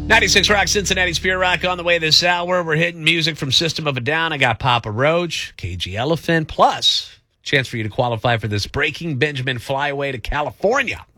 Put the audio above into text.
96 Rock, Cincinnati's Pure Rock on the way this hour. We're hitting music from System of a Down. I got Papa Roach, KG Elephant, plus chance for you to qualify for this Breaking Benjamin flyaway to California.